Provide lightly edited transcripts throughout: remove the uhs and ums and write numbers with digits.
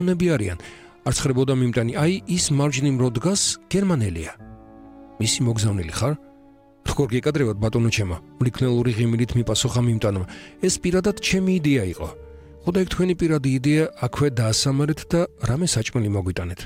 ნები არიან. არც ხრებოდა მიმტანი, აი ის მარჯვნივ რო დგას გერმანელია. მისი მოგზავნილი ხარ? როგორ გეკადრებათ ბატონო ჩემო? მრიქნელური ღიმილით მიპასუხა მიმტანმა. ეს პირადად ჩემი იდეა იყო. ხოდა იქ თქვენი პირადი იდეა აქვე დაასამარეთ და რამე საჭმელი მოგვიტანეთ.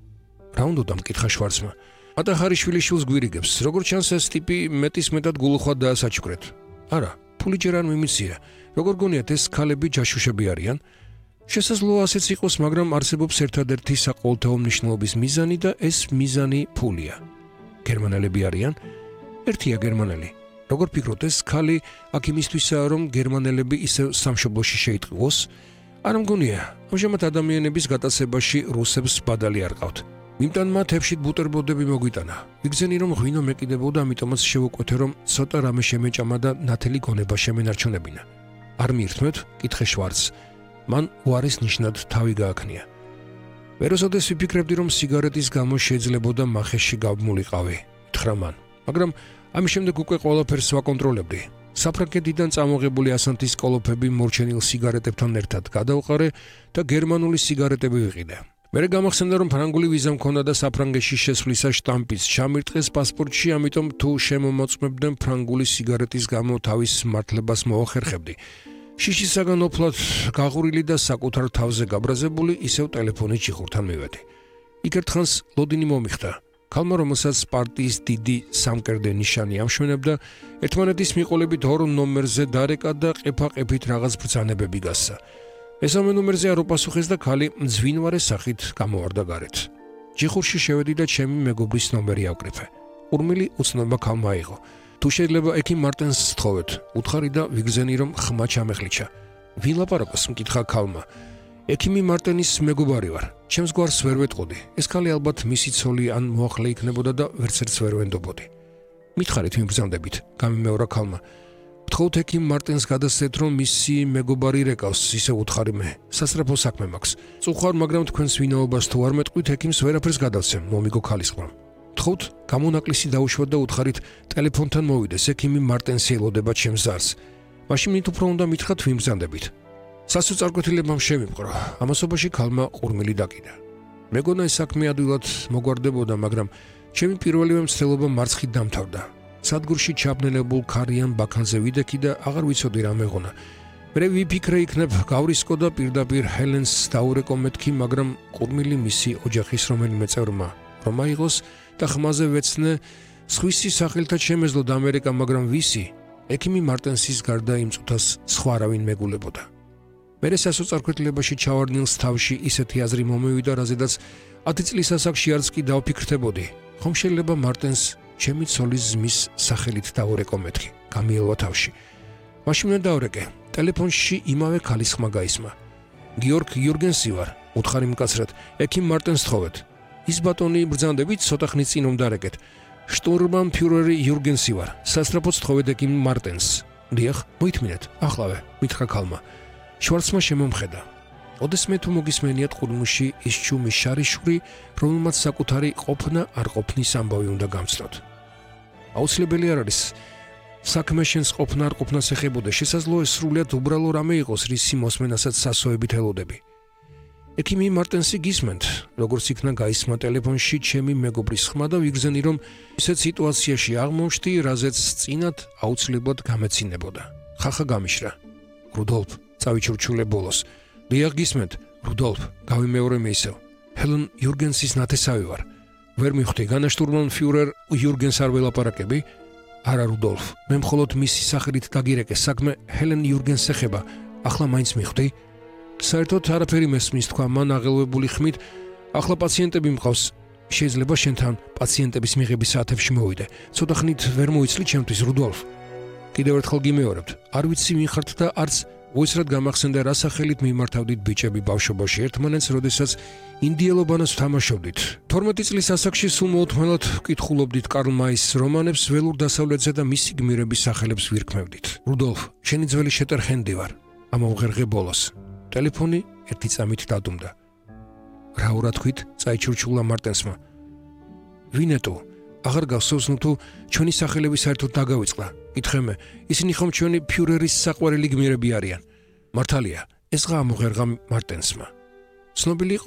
რა უნდა მკითხა შვარცმა. ატახარიშვილის შვილს გვირიგებს, როგორც ჩანს ეს ტიპი მეტისმეტად გულუხვად დაასაჩუქრეთ. არა, ფული ჯერ არ მიმიცია. როგორ გონიათ ეს ქალები ჯაშუშები არიან? შესაძლოა ასეც იყოს, მაგრამ არსებობს ერთადერთი საყოველთაო მნიშვნელობის მიზანი და ეს მიზანი ფულია. გერმანელები არიან? ერთია გერმანელი. როგორ ფიქრობთ, ეს ქალი აქ იმისთვისაა, რომ გერმანელები ისევ სამშობლოში შეიტყუოს? არ მგონია, ამჟამად ადამიანების გატაცებაში რუსებს ბადალი არ ყავთ. მიმტანმა თებშით ბუტერბროდები მოგვიტანა. ვიგზენი რომ ღვინო მეკიდებოდა, ამიტომაც შევუკვეთე რომ ცოტა რამე შემეჭამა და ნათელი გონება შემენარჩუნებინა. არ მიირთმევთ? კითხე შვარცს. მან უარის ნიშნად თავი გააქნია. ვერასოდეს ვიფიქრებდი რომ სიგარეტის გამო შეიძლებოდა მახეში გავმულიყავი, ითხრა მან. მაგრამ ამის შემდეგ უკვე ყველაფერს ვაკონტროლებდი. საფრანგეთიდან წამოღებული ასანთის კოლოფები მორჩენილ სიგარეტებთან ერთად გადავყარე და გერმანული სიგარეტები ვიყიდე. მერე გამახსენდა რომ ფრანგული ვიზა მქონდა და საფრანგეთში შესვლისას შტამპიც ჩამირტყეს პასპორტში, ამიტომ თუ შემომოწმებდნენ ფრანგული სიგარეტის გამო თავის მართლებას მოახერხებდი. შიშისაგან ოფლად გაღურილი და საკუთარ თავზე გაბრაზებული ისევ ტელეფონით ჭიხურთან მივედი. იქ ერთხანს ლოდინი მომიხდა. ქალმა, რომელსაც პარტიის დიდი სამკერდე ნიშანი ამშვენებდა, ერთმანეთის მიყოლებით ორ ნომერზე დარეკა და ყეფა-ყეფით რაღაც ბრძანებები გასცა. მესამე ნომერზე არ უპასუხეს და ქალი მძვინვარე სახით გამოვარდა გარეთ. ჯიხურში შევედი და ჩემი მეგობრის ნომერი ავკრიფე. ურმილი უცნობა ქალმა აიღო. თუ შეიძლება ექიმ მარტენს სთხოვეთ, უთხარი და ვიგზენი რომ ხმა ჩამეხლიჩა. ვინ ლაპარაკობს? მკითხა ქალმა. ექიმი მარტენის მეგობარი ვარ. ჩემს გვარს ვერ ვეტყოდი. ეს ქალი ალბათ მისი ცოლი ან მოახლე იქნებოდა და ვერცერთს ვერ ვენდობოდი. მითხარით ვიბრძანდებით, გამიმეორა ქალმა. ვთხოვთ ექიმ მარტენს გადასცეთ, რომ მისი მეგობარი რეკავს, ისე უთხარი მე. სასწრაფო საქმე მაქვს. წუხარ, მაგრამ თქვენს ვინაობას თუ არ მეტყვით, ექიმს ვერაფერს გადავცემ, მომიგო ქალის ყრამ. ვთხოვთ, გამონაკლისი დაუშვათ და უთხარით, ტელეფონთან მოვიდეს, ექიმი მარტენსი ელოდება ჩემს ზარს. მაშინ მით უფრო უნდა მითხრათ ვიბრძანდებით. სასოწარკვეთილებამ შემიპყრო. ამასობაში ქალმა ყურმილი დაკიდა. მეგონა ეს საქმე ადვილად მოგვარდებოდა, მაგრამ ჩემი პირველივე მცდელობა მარცხით დამთავრდა. სადგურში ჩაბნელებულ ქარიან ბაქანზე ვიდექი და აღარ ვიცოდი რა მეღონა. მერე ვიფიქრე იქნებ გავრისკო და პირდაპირ ჰელენს დაურეკო მეთქი, მაგრამ ყურმილი მისი ოჯახის რომელიმე წევრმა რომ აიღოს და ხმაზე ვეცნე, სხვისი სახელთაც შემეძლო ამერიკა, მაგრამ ვისი? ექიმი მარტენსის გარდა იმ წუთას სხვა არავინ მეგულებოდა. მერე სასოწარკვეთილებაში ჩავარდნილს თავში ისეთი აზრი მომევიდა, რაზედაც 10 წლის ასაკში არც კი დავფიქრდებოდი. ხომ შეიძლება მარტენს ჩემი ცოლის ზმის სახელით დაურეკო მეთქი, გამიელვა თავში. მაშინ მე დაურეკე. ტელეფონში იმავე ქალის ხმა გაისმა. გიორგ იურგენსი ვარ, უთხარი მკაცრად, ექიმ მარტენს თხოვეთ. ის ბატონი ბრძანდებით, ცოტა ხნის წინ მომდარეკეთ. შტურმანფიურერი იურგენსი ვარ, სასწრაფოდ თხოვეთ ექიმ მარტენს. დიახ, მოითმინეთ, ახლავე, მითხრა ქალმა. შვარცმა შემომხედა. ოდესმე თუ მოგისმენიათ ყურმუში ის ჩუმი შარიშური, რომელმაც საკუთარი ყოფნა არ ყოფნის ამბავი უნდა გამცნოთ. აუცილებელი არ არის საქმე შენს ყოფნა არ ყოფნას ეხებოდა, შესაძლოა სრულიად უბრალო რამე იყოს, რისი მოსმენასაც სასოებით ელოდები. ექიმი მარტენსი გისმენთ, როგორც იქნა გაისმა ტელეფონში ჩემი მეგობრის ხმა და ვიგრძენი, რომ ისეთ სიტუაციაში აღმოჩნდი, რაზეც წინათ აუცილებლად გამეცინებოდა. ხახა გამიშრა. რუდოლფ, წავიჩურჩულე ბოლოს. დიახ გისმენთ, რუდოლფ, გავიმეორე მე ისევ. ჰელენ იურგენსის ნათესავი ვარ. ვერ მივხვდი, განაშტურმანფიურერ იურგენს არ ველაპარაკები? არა რუდოლფ, მე მხოლოდ მისი სახელით დაგირეკე, საქმე ჰელენ იურგენს ეხება. ახლა მაინც მივხვდი? საერთოდ არაფერი მესმის, თქვა მან აღელვებული ხმით. ახლა პაციენტები მყავს. შეიძლება შენთან პაციენტების მიღების საათებში მოვიდე. ცოტა ხნით ვერ მოიცლი ჩემთვის რუდოლფ. კიდევ ერთხელ გიმეორებთ, არ ვიცი ვინ ხართ და არც უცრად გამახსენდა რა სახელით მიმართავდით ბიჭები ბავშვობაში ერთმანეთს, როდესაც ინდიელობანას ვთამაშობდით. 12 წლის ასაკში სულ მოუთმელად ვკითხულობდით კარლ მაისს რომანებს, ველურ დასავლეთზე და მისი გმირების სახელებს ვირქმევდით. რუდოლფ, შენი ძველი შეტერხენდი ვარ. ამოვღერღე ბოლოს. ტელეფონი ერთი წამით დადუმდა. რა ურა თქვით? წაიჩურჩულა მარტენსმა. ვინეტო, აღარ გახსოვს თუ ჩვენი სახელები საერთოდ დაგავიწყდა. კითხე მე, ისინი ხომ ჩვენი ფიურერის საყვარელი გმირები არიან? მართალია, ეს ღა ამოღერღა მარტენსმა. ცნობილი იყო